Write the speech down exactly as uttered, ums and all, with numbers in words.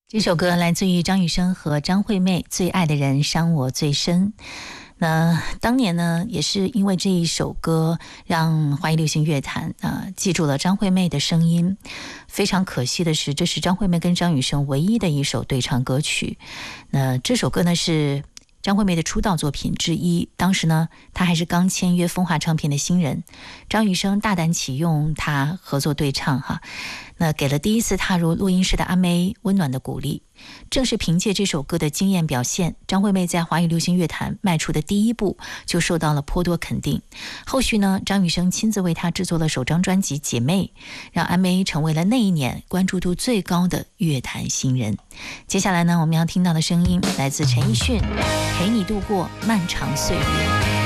这首歌来自于张雨生和张惠妹，最爱的人伤我最深。那当年呢，也是因为这一首歌，让华语流行乐坛啊、呃、记住了张惠妹的声音。非常可惜的是，这是张惠妹跟张雨生唯一的一首对唱歌曲。那这首歌呢是张惠妹的出道作品之一，当时呢，她还是刚签约风华唱片的新人，张雨生大胆启用她合作对唱哈，那给了第一次踏入录音室的阿妹温暖的鼓励。正是凭借这首歌的惊艳表现，张惠妹在华语流行乐坛迈出的第一步就受到了颇多肯定。后续呢，张雨生亲自为她制作了首张专辑《姐妹》，让阿妹成为了那一年关注度最高的乐坛新人。接下来呢，我们要听到的声音来自陈奕迅，陪你度过漫长岁月。